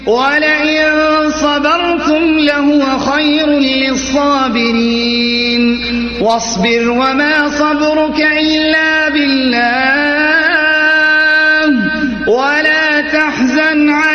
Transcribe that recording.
ولئن صبرتم لهو خير للصابرين واصبر وما صبرك إلا بالله ولا تحزن عليهم